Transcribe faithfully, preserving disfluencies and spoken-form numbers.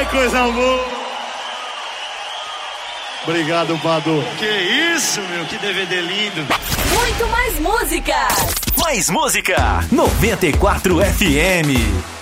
coisa boa. Obrigado, Badu. Que isso, meu, que D V D lindo. Muito mais música. Mais música. noventa e quatro F M.